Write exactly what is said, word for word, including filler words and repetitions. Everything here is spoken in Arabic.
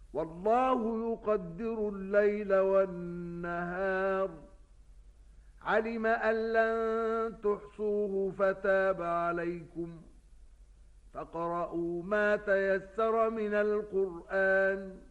والله يقدر الليل والنهار، علم أن لن تحصوه فتاب عليكم، فاقرؤوا ما تيسر من القرآن.